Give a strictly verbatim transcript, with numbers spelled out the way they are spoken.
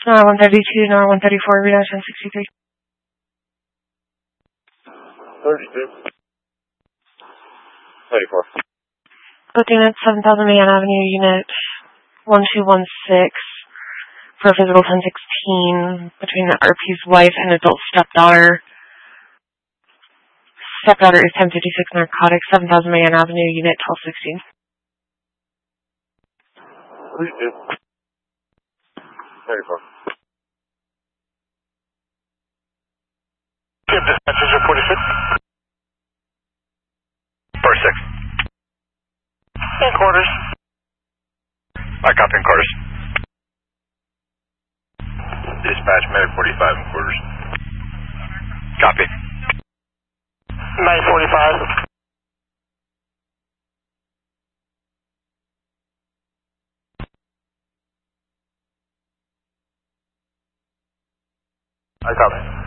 Uh, one thirty-two, Nor one thirty-four, read out ten sixty-three. thirty-two. thirty-four. Both units, seven thousand Mayan Avenue, unit one two one six, for a physical ten sixteen, between the R P's wife and adult stepdaughter. Stepdaughter is ten fifty-six narcotics, seven thousand Mayan Avenue, unit twelve sixteen. thirty-two. thirty-four. Give dispatcher forty-six. forty-six. In quarters. I copy in quarters. Dispatch, medic forty-five in quarters. Copy. nine forty-five. I copy.